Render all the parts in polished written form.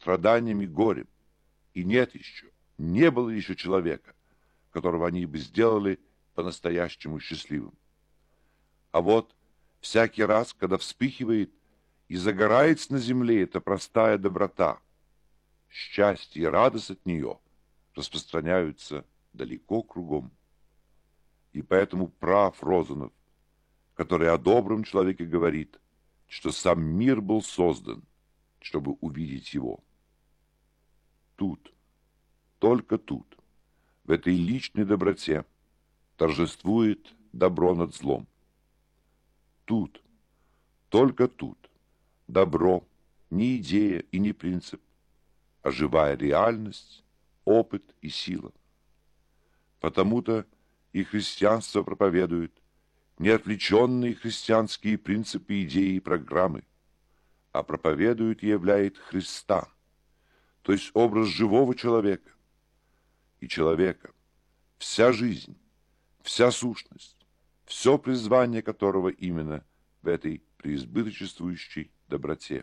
страданием и горем. И не было еще человека, которого они бы сделали по-настоящему счастливым. А вот всякий раз, когда вспыхивает и загорается на земле эта простая доброта, счастье и радость от нее распространяются далеко кругом. И поэтому прав Розанов, который о добром человеке говорит, что сам мир был создан, чтобы увидеть его. Тут, только тут, в этой личной доброте торжествует добро над злом. Тут, только тут, добро не идея и не принцип, а живая реальность, опыт и сила. Потому-то и христианство проповедует не отвлеченные христианские принципы, идеи и программы, а проповедует и являет Христа, то есть образ живого человека. И человека, вся жизнь, вся сущность, все призвание которого именно в этой преизбыточествующей доброте.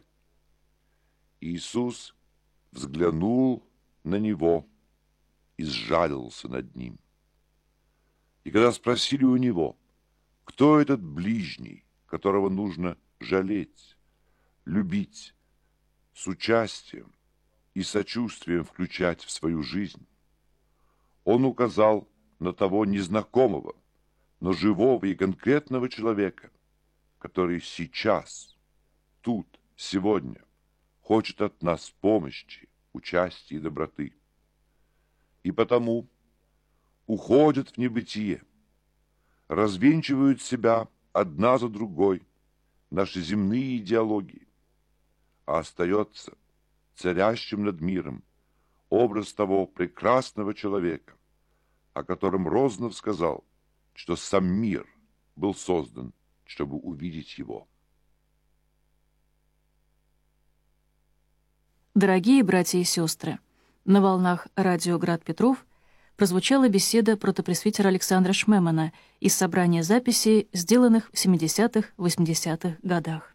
Иисус взглянул на него и сжалился над ним. И когда спросили у него, кто этот ближний, которого нужно жалеть, любить, с участием и сочувствием включать в свою жизнь, он указал на того незнакомого, но живого и конкретного человека, который сейчас, тут, сегодня, хочет от нас помощи, участия и доброты. И потому уходят в небытие, развенчивают себя одна за другой наши земные идеологии, а остается царящим над миром образ того прекрасного человека, о котором Розанов сказал, что сам мир был создан, чтобы увидеть его. Дорогие братья и сестры, на волнах радио «Град Петров» прозвучала беседа протопресвитера Александра Шмемана из собрания записей, сделанных в 70-80-х годах.